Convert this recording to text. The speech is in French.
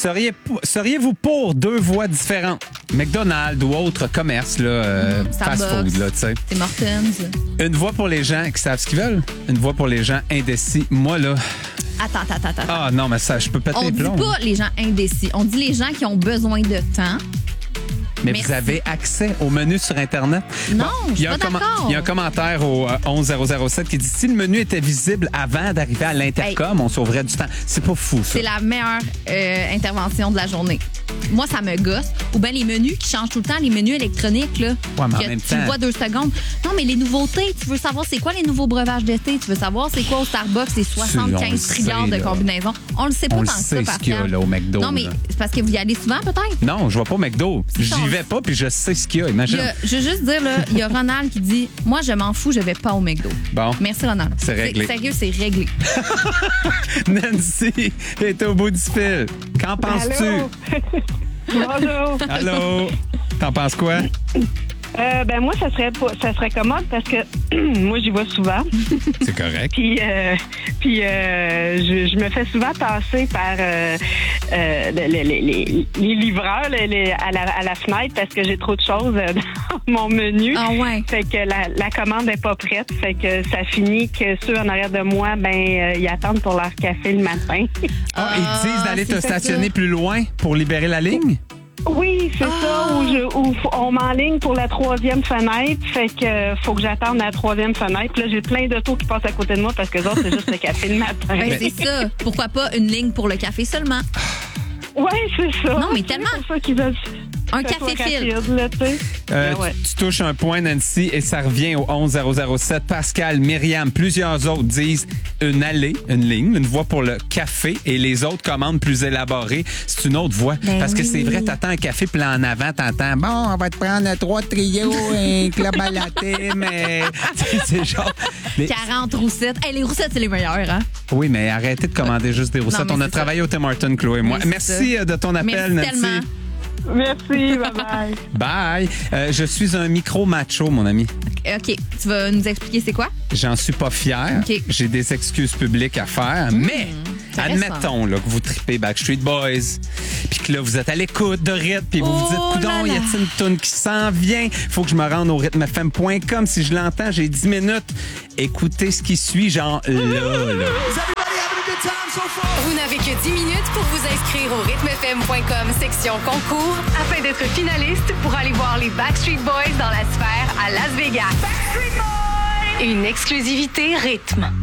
Seriez-vous pour 2 voies différentes? McDonald's ou autre commerce, là, fast-food, là, tu sais. Tim Hortons. Une voie pour les gens qui savent ce qu'ils veulent, une voie pour les gens indécis. Moi, là... Attends. Ah non, mais ça, je peux péter On les dit plombs. pas les gens indécis. On dit les gens qui ont besoin de temps. Mais Merci. vous avez accès au menu sur Internet? Non, il je suis pas d'accord. Il y a un commentaire au 11007 qui dit si le menu était visible avant d'arriver à l'intercom, on sauverait du temps. C'est pas fou, ça. C'est la meilleure intervention de la journée. Moi, ça me gosse. Ou bien les menus qui changent tout le temps, les menus électroniques, là. Ouais, mais en que même tu temps- le vois 2 secondes. Non, mais les nouveautés, tu veux savoir c'est quoi les nouveaux breuvages d'été? Tu veux savoir c'est quoi au Starbucks, les on 75 le trilliards sait, de là. combinaisons? On le sait pas On le tant que sait ça, ce par qu'il y a, là, au McDo, Non, mais là. c'est parce que vous y allez souvent, peut-être? Non, je vais pas au McDo. J'y vais pas, puis je sais ce qu'il y a. Imagine. Je veux juste dire, là, il y a Ronald qui dit moi, je m'en fous, je vais pas au McDo. Bon. Merci, Ronald. C'est réglé. Sérieux, c'est réglé. Nancy est au bout du fil. Qu'en penses-tu? Allô? Bonjour. Allô? T'en penses quoi? Ben moi, ça serait commode parce que moi, j'y vais souvent. C'est correct. Puis je me fais souvent tasser par les livreurs à la fenêtre parce que j'ai trop de choses dans mon menu. Ah ouais. Fait que la commande n'est pas prête. Fait que ça finit que ceux en arrière de moi, ils attendent pour leur café le matin. Ah, ils disent d'aller te c'est stationner ça. plus loin pour libérer la ligne? Oui, c'est ça, où on m'enligne pour la 3e fenêtre, fait que faut que j'attende la 3e fenêtre. Puis là, j'ai plein d'autos qui passent à côté de moi parce que les autres, c'est juste le café le matin. Ben, c'est ça. Pourquoi pas une ligne pour le café seulement? Oui, c'est ça. Non, mais C'est tellement. pour ça qu'ils veulent Un que ça soit café fil. rapide, là, tu sais. Ben ouais. Tu touches un point, Nancy, et ça revient au 11007. Pascal, Myriam, plusieurs autres disent une allée, une ligne, une voie pour le café, et les autres commandes plus élaborées, c'est une autre voie. Ben Parce que oui. c'est vrai, t'attends un café, puis là, en avant, t'entends, bon, on va te prendre 3 trios, un club à latte, mais... c'est genre... mais- 40 roussettes. Hey, les roussettes, c'est les meilleures, hein? Oui, mais arrêtez de commander juste des roussettes. mais On a c'est travaillé au Tim Hortons, Chloé et moi. Oui, c'est Merci de ton appel, Merci Nancy. tellement. Merci, bye-bye. Bye. Je suis un micro-macho, mon ami. OK. Tu vas nous expliquer c'est quoi? J'en suis pas fier. OK. J'ai des excuses publiques à faire, mais intéressant. admettons là, que vous tripez Backstreet Boys, puis que là, vous êtes à l'écoute de rythme, puis vous vous dites, Oh coudonc, là y là. a-t-il une toune qui s'en vient? Faut que je me rende au rythmefm.com. Si je l'entends, j'ai 10 minutes. Écoutez ce qui suit, genre là. Vous n'avez que 10 minutes pour vous inscrire au rythmefm.com section concours afin d'être finaliste pour aller voir les Backstreet Boys dans la sphère à Las Vegas. Une exclusivité rythme.